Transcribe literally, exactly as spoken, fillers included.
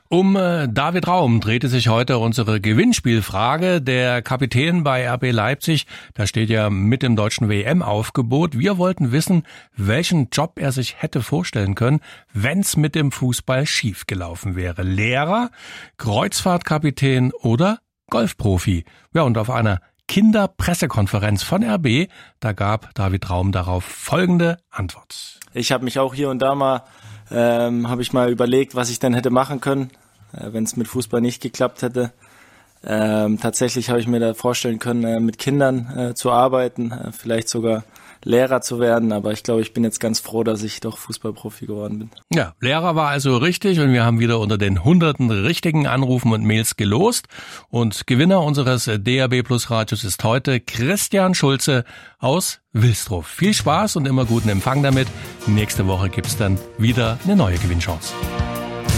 Um äh, David Raum drehte sich heute unsere Gewinnspielfrage. Der Kapitän bei R B Leipzig, da steht ja mit dem deutschen W M-Aufgebot. Wir wollten wissen, welchen Job er sich hätte vorstellen können, wenn's mit dem Fußball schief gelaufen wäre. Lehrer, Kreuzfahrtkapitän oder Golfprofi. Ja, und auf einer Kinderpressekonferenz von R B, da gab David Raum darauf folgende Antwort. Ich habe mich auch hier und da mal Ähm, habe ich mal überlegt, was ich denn hätte machen können, äh, wenn es mit Fußball nicht geklappt hätte. Ähm, tatsächlich habe ich mir da vorstellen können, äh, mit Kindern äh, zu arbeiten, äh, vielleicht sogar Lehrer zu werden, aber ich glaube, ich bin jetzt ganz froh, dass ich doch Fußballprofi geworden bin. Ja, Lehrer war also richtig und wir haben wieder unter den hunderten richtigen Anrufen und Mails gelost und Gewinner unseres D A B Plus Radios ist heute Christian Schulze aus Wilsdruff. Viel Spaß und immer guten Empfang damit. Nächste Woche gibt's dann wieder eine neue Gewinnchance.